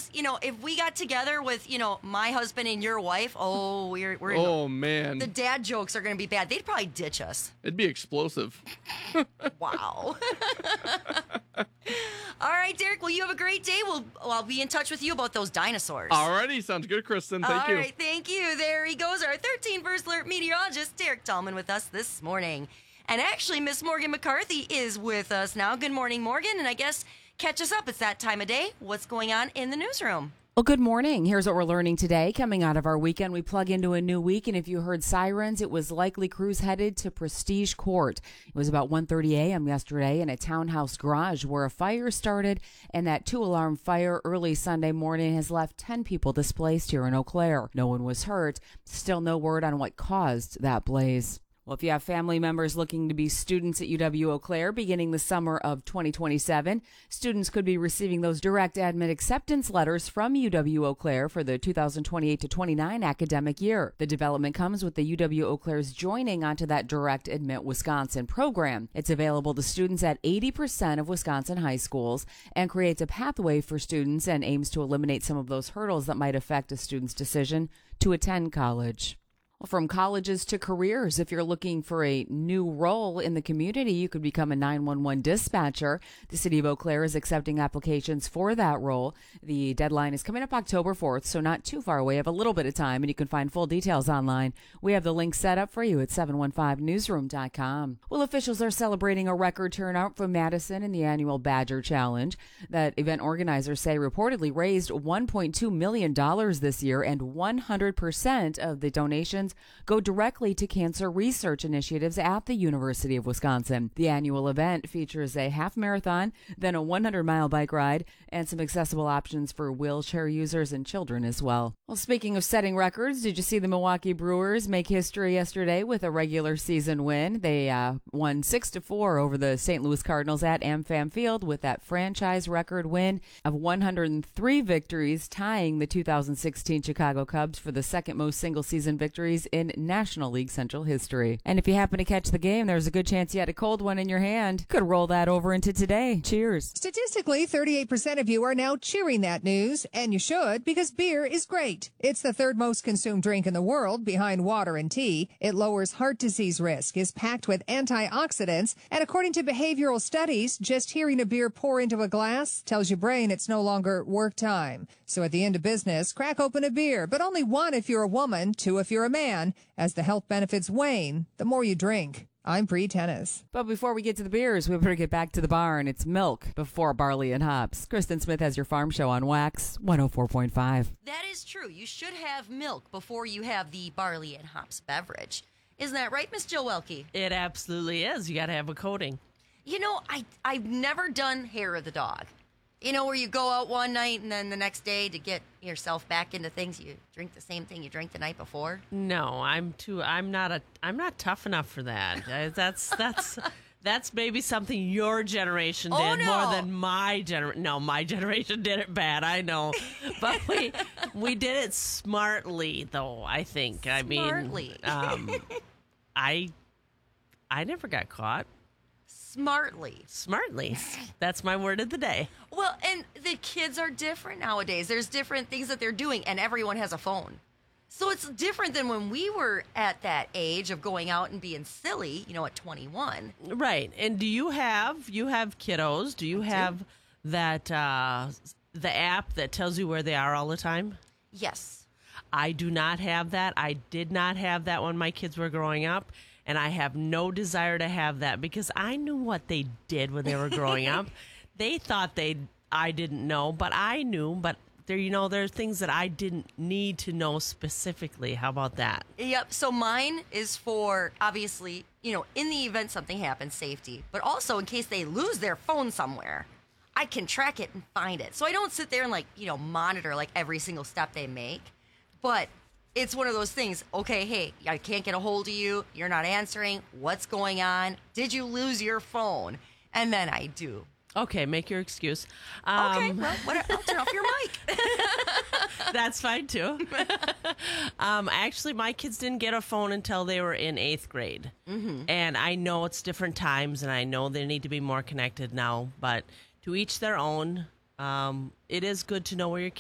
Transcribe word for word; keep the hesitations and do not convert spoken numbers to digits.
us, you know, if we got together with, you know, my husband and your wife, oh, we're, we're Oh, man. the dad jokes are going to be bad. They'd probably ditch us. It'd be explosive. Wow. All right, Derek. Well, you have a great day. We'll, well, I'll be in touch with you about those dinosaurs. Alrighty, sounds good, Kristen. Thank All you. All right, thank you. There he goes, our thirteen First Alert meteorologist, Derek Tallman, with us this morning. And actually, Miss Morgan McCarthy is with us now. Good morning, Morgan. And I guess catch us up. It's that time of day. What's going on in the newsroom? Well, good morning. Here's what we're learning today. Coming out of our weekend, we plug into a new week, and if you heard sirens, it was likely crews headed to Prestige Court. It was about one thirty a.m. yesterday in a townhouse garage where a fire started, and that two-alarm fire early Sunday morning has left ten people displaced here in Eau Claire. No one was hurt. Still no word on what caused that blaze. Well, if you have family members looking to be students at U W Eau Claire beginning the summer of twenty twenty-seven, students could be receiving those direct admit acceptance letters from U W Eau Claire for the two thousand twenty-eight to twenty-nine academic year. The development comes with the U W Eau Claire's joining onto that Direct Admit Wisconsin program. It's available to students at eighty percent of Wisconsin high schools and creates a pathway for students and aims to eliminate some of those hurdles that might affect a student's decision to attend college. Well, from colleges to careers, if you're looking for a new role in the community, you could become a nine one one dispatcher. The City of Eau Claire is accepting applications for that role. The deadline is coming up October fourth, so not too far away. You have a little bit of time, and you can find full details online. We have the link set up for you at seven one five newsroom dot com. Well, officials are celebrating a record turnout for Madison in the annual Badger Challenge. That event organizers say reportedly raised one point two million dollars this year, and one hundred percent of the donations go directly to cancer research initiatives at the University of Wisconsin. The annual event features a half marathon, then a hundred mile bike ride, and some accessible options for wheelchair users and children as well. Well, speaking of setting records, did you see the Milwaukee Brewers make history yesterday with a regular season win? They uh, won six to four over the Saint Louis Cardinals at AmFam Field with that franchise record win of one hundred three victories, tying the two thousand sixteen Chicago Cubs for the second most single season victories in National League Central history. And if you happen to catch the game, there's a good chance you had a cold one in your hand. Could roll that over into today. Cheers. Statistically, thirty-eight percent of you are now cheering that news, and you should, because beer is great. It's the third most consumed drink in the world, behind water and tea. It lowers heart disease risk, is packed with antioxidants, and according to behavioral studies, just hearing a beer pour into a glass tells your brain it's no longer work time. So at the end of business, crack open a beer, but only one if you're a woman, two if you're a man. As the health benefits wane, the more you drink. I'm Bree Tennis. But before we get to the beers, we better get back to the barn. It's milk before barley and hops. Kristen Smith has your farm show on Wax one oh four point five. That is true. You should have milk before you have the barley and hops beverage. Isn't that right, Miss Jill Welke? It absolutely is. You got to have a coating. You know, I, I've never done hair of the dog. You know, where you go out one night and then the next day to get yourself back into things, you drink the same thing you drank the night before? No, I'm too. I'm not a. I'm not tough enough for that. Uh, That's that's that's maybe something your generation did Oh, no. more than my generation. No, my generation did it bad. I know, but we we did it smartly, though. I think. I Smartly. mean, um, I I never got caught. Smartly. Smartly. That's my word of the day. Well, and the kids are different nowadays. There's different things that they're doing, and everyone has a phone. So it's different than when we were at that age of going out and being silly, you know, at twenty-one. Right. And do you have you have kiddos? Do you have that uh, the app that tells you where they are all the time? Yes. I do not have that. I did not have that when my kids were growing up, and I have no desire to have that because I knew what they did when they were growing up. They thought they I didn't know, but I knew. But there, you know, there are things that I didn't need to know specifically. How about that? Yep. So mine is for, obviously, you know, in the event something happens, safety, but also in case they lose their phone somewhere, I can track it and find it. So I don't sit there and, like, you know, monitor, like, every single step they make. But it's one of those things, okay, hey, I can't get a hold of you. You're not answering. What's going on? Did you lose your phone? And then I do. Okay, make your excuse. Um, Okay, well, what, I'll turn off your mic. That's fine, too. um, actually, my kids didn't get a phone until they were in eighth grade. Mm-hmm. And I know it's different times, and I know they need to be more connected now. But to each their own. Um, it is good to know where your